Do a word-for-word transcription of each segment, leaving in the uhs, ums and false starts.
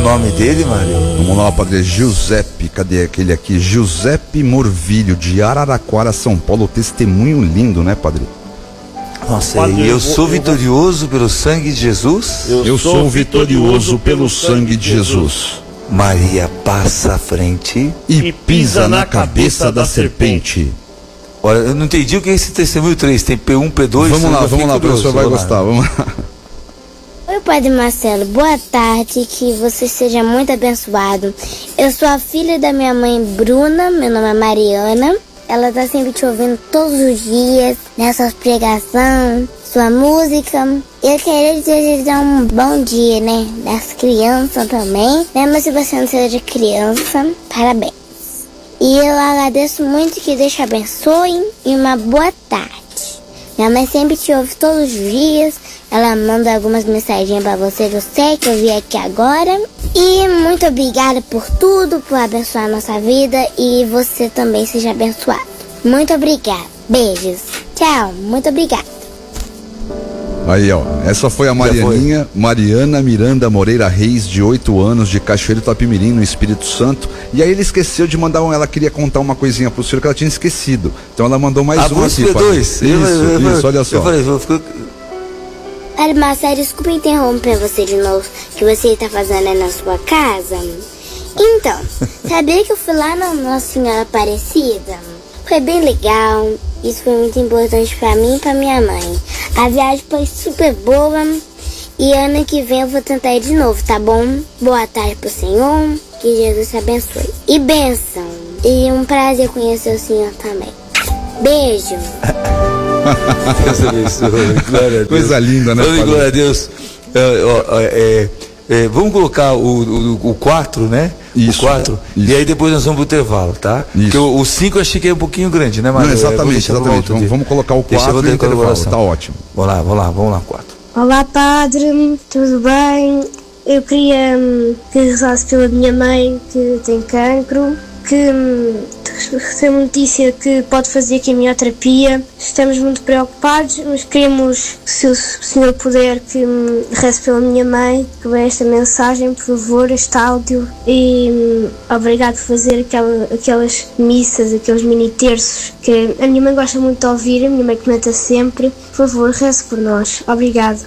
nome dele, Mário? Vamos lá, padre. Giuseppe, cadê aquele aqui? Giuseppe Morvilho, de Araraquara, São Paulo. Testemunho lindo, né, padre? Nossa, padre, e eu, eu sou eu vitorioso vou... pelo sangue de Jesus? Eu, eu sou vitorioso pelo sangue de Jesus. Maria passa à frente e pisa na cabeça da serpente. Olha, eu não entendi o que é esse testemunho três. Tem P um, P dois. Vamos lá, vamos lá, o professor vai gostar. Vamos lá. Oi, Padre Marcelo, boa tarde, que você seja muito abençoado. Eu sou a filha da minha mãe Bruna, meu nome é Mariana. Ela tá sempre te ouvindo todos os dias, nessas pregações, sua música. Eu queria desejar um bom dia, né, das crianças também, né, mas se você não seja criança, parabéns. E eu agradeço muito, que Deus te abençoe e uma boa tarde. Minha mãe sempre te ouve todos os dias. Ela manda algumas mensagens pra você do céu, que eu vi aqui agora. E muito obrigada por tudo, por abençoar a nossa vida. E você também seja abençoado. Muito obrigada. Beijos. Tchau. Muito obrigada. Aí, ó, essa foi a Marianinha, Mariana Miranda Moreira Reis, de oito anos, de Cachoeiro Itapimirim, no Espírito Santo. E aí ele esqueceu de mandar um, ela queria contar uma coisinha pro senhor que ela tinha esquecido. Então ela mandou mais ah, um aqui. P dois. Isso, eu, eu, eu, isso, olha só. Eu falei, eu fico... Olha, Marcelo, desculpa interromper você de novo, que você está fazendo aí na sua casa. Então, sabia que eu fui lá na Nossa Senhora Aparecida? Foi bem legal. Isso foi muito importante pra mim e pra minha mãe. A viagem foi super boa. E ano que vem eu vou tentar ir de novo, tá bom? Boa tarde pro Senhor. Que Jesus te abençoe. E bênção. E um prazer conhecer o Senhor também. Beijo. Deus abençoe. Glória a Deus. Coisa linda, né? Glória, glória a Deus. É, é, é, vamos colocar o quatro, né? Isso, o quatro. Isso. E aí depois nós vamos pro intervalo, tá? Isso. Porque o cinco eu achei que é um pouquinho grande, né, Mário? Não, exatamente, é, exatamente. Vamos, vamos colocar o quatro no intervalo, tá ótimo. Vamos lá, vamos lá, vamos lá, quatro. Olá, padre, tudo bem? Eu queria hum, que rezasse pela minha mãe, que tem cancro, que hum, recebeu notícia que pode fazer quimioterapia. Estamos muito preocupados, mas queremos, se o senhor puder, que hum, reze pela minha mãe, que veja esta mensagem, por favor, este áudio. E hum, obrigado por fazer aquela, aquelas missas, aqueles mini terços que a minha mãe gosta muito de ouvir, a minha mãe comenta sempre. Por favor, reze por nós. Obrigado.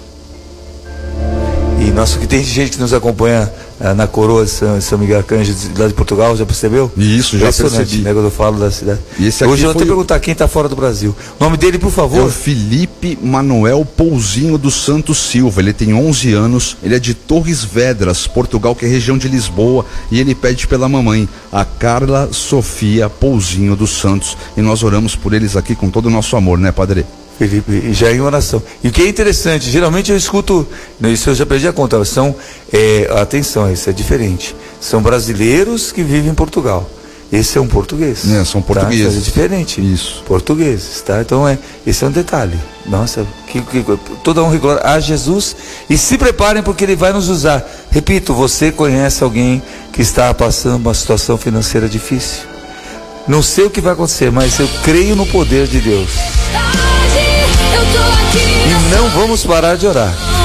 E nossa, que tem gente que nos acompanha uh, na coroa de São, São Miguel Arcanjo, lá de Portugal, já percebeu? Isso, já percebi. Né, quando eu falo da cidade. E esse aqui Hoje eu vou foi... até perguntar quem está fora do Brasil. O nome dele, por favor. É o Felipe Manuel Pouzinho dos Santos Silva. Ele tem onze anos, ele é de Torres Vedras, Portugal, que é região de Lisboa, e ele pede pela mamãe, a Carla Sofia Pouzinho dos Santos. E nós oramos por eles aqui com todo o nosso amor, né, padre? Felipe, já em oração. E o que é interessante, geralmente eu escuto, isso eu já perdi a conta, são, é, atenção, isso é diferente, são brasileiros que vivem em Portugal. Esse é um português. É, são portugueses. Tá? É diferente. Isso. Portugueses, tá? Então é, esse é um detalhe. Nossa, que, que, toda honra e glória a Jesus. E se preparem porque Ele vai nos usar. Repito, você conhece alguém que está passando uma situação financeira difícil? Não sei o que vai acontecer, mas eu creio no poder de Deus. E não vamos parar de orar.